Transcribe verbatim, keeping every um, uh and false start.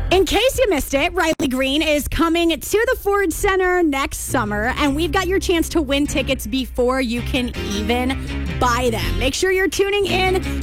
In case you missed it, Riley Green is coming to the Ford Center next summer, and we've got your chance to win tickets before you can even buy them. Make sure you're tuning in